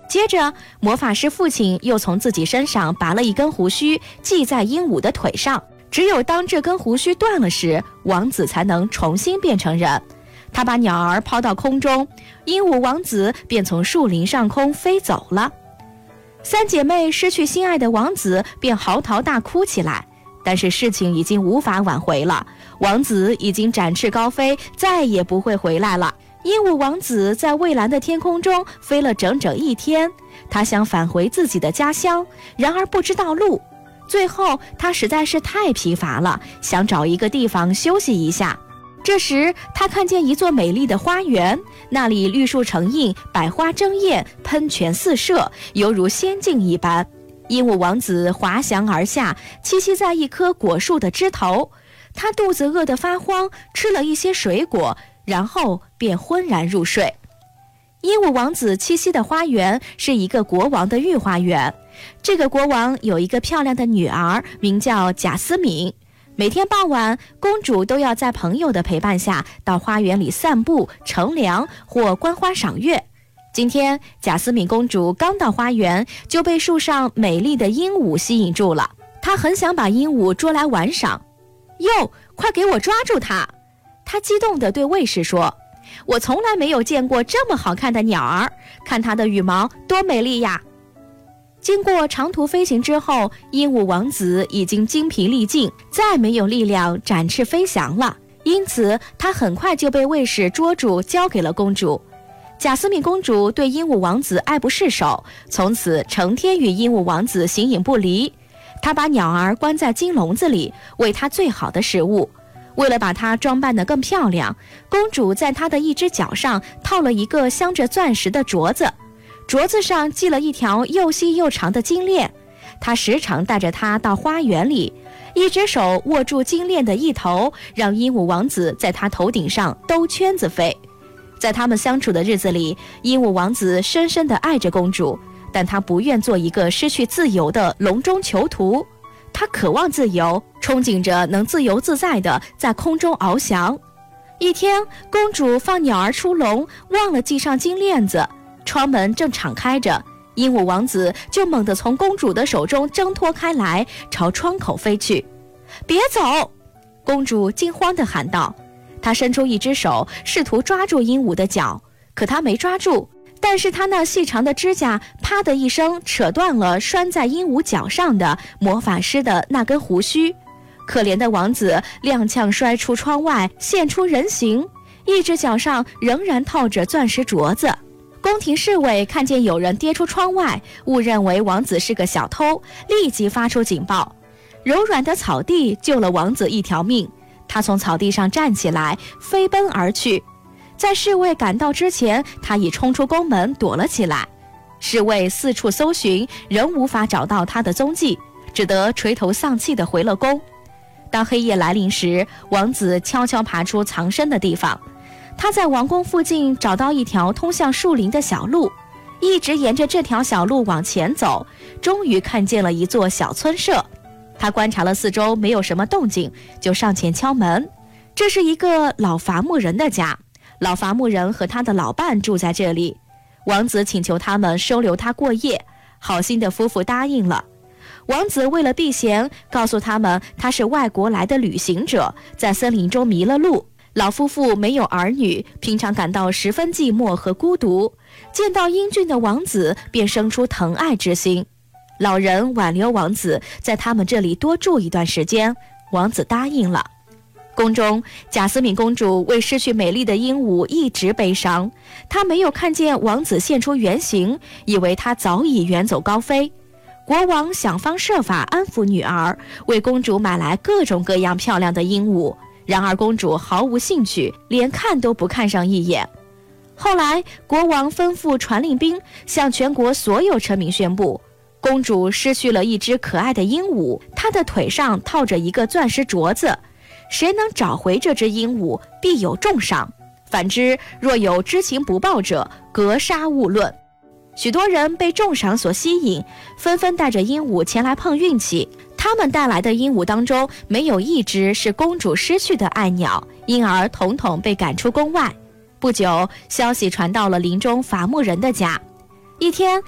接着，魔法师父亲又从自己身上拔了一根胡须，系在鹦鹉的腿上。只有当这根胡须断了时，王子才能重新变成人。他把鸟儿抛到空中，鹦鹉王子便从树林上空飞走了。三姐妹失去心爱的王子，便嚎啕大哭起来。但是事情已经无法挽回了，王子已经展翅高飞，再也不会回来了。鹦鹉王子在蔚蓝的天空中飞了整整一天，他想返回自己的家乡，然而不知道路。最后他实在是太疲乏了，想找一个地方休息一下。这时他看见一座美丽的花园，那里绿树成荫，百花争艳，喷泉四射，犹如仙境一般。鹦鹉王子滑翔而下，栖息在一棵果树的枝头。他肚子饿得发慌，吃了一些水果，然后便昏然入睡。鹦鹉王子栖息的花园是一个国王的御花园。这个国王有一个漂亮的女儿，名叫贾斯敏。每天傍晚，公主都要在朋友的陪伴下到花园里散步、乘凉或观花赏月。今天，贾斯敏公主刚到花园，就被树上美丽的鹦鹉吸引住了。她很想把鹦鹉捉来玩赏。哟，快给我抓住它！她激动地对卫士说：“我从来没有见过这么好看的鸟儿，看它的羽毛多美丽呀！”经过长途飞行之后，鹦鹉王子已经精疲力尽，再没有力量展翅飞翔了，因此他很快就被卫士捉住，交给了公主。贾斯敏公主对鹦鹉王子爱不释手，从此成天与鹦鹉王子形影不离。她把鸟儿关在金笼子里，喂它最好的食物。为了把它装扮得更漂亮，公主在她的一只脚上套了一个镶着钻石的镯子，镯子上系了一条又细又长的金链。她时常带着它到花园里，一只手握住金链的一头，让鹦鹉王子在她头顶上兜圈子飞。在他们相处的日子里，鹦鹉王子深深地爱着公主，但他不愿做一个失去自由的笼中囚徒。他渴望自由，憧憬着能自由自在地在空中翱翔。一天，公主放鸟儿出笼，忘了系上金链子，窗门正敞开着，鹦鹉王子就猛地从公主的手中挣脱开来，朝窗口飞去。别走！公主惊慌地喊道。她伸出一只手，试图抓住鹦鹉的脚，可她没抓住，但是她那细长的指甲啪的一声扯断了拴在鹦鹉脚上的魔法师的那根胡须。可怜的王子踉跄摔出窗外，现出人形，一只脚上仍然套着钻石镯子。宫廷侍卫看见有人跌出窗外，误认为王子是个小偷，立即发出警报。柔软的草地救了王子一条命，他从草地上站起来，飞奔而去。在侍卫赶到之前，他已冲出宫门躲了起来。侍卫四处搜寻，仍无法找到他的踪迹，只得垂头丧气地回了宫。当黑夜来临时，王子悄悄爬出藏身的地方。他在王宫附近找到一条通向树林的小路，一直沿着这条小路往前走，终于看见了一座小村舍。他观察了四周，没有什么动静，就上前敲门。这是一个老伐木人的家，老伐木人和他的老伴住在这里。王子请求他们收留他过夜，好心的夫妇答应了。王子为了避嫌，告诉他们他是外国来的旅行者，在森林中迷了路。老夫妇没有儿女，平常感到十分寂寞和孤独，见到英俊的王子便生出疼爱之心。老人挽留王子在他们这里多住一段时间，王子答应了。宫中，贾斯敏公主为失去美丽的鹦鹉一直悲伤，她没有看见王子现出原形，以为他早已远走高飞。国王想方设法安抚女儿，为公主买来各种各样漂亮的鹦鹉，然而公主毫无兴趣，连看都不看上一眼。后来国王吩咐传令兵向全国所有臣民宣布，公主失去了一只可爱的鹦鹉，她的腿上套着一个钻石镯子，谁能找回这只鹦鹉，必有重赏，反之，若有知情不报者，格杀勿论。许多人被重赏所吸引，纷纷带着鹦鹉前来碰运气。他们带来的鹦鹉当中，没有一只是公主失去的爱鸟，因而统统被赶出宫外。不久，消息传到了林中伐木人的家。一天，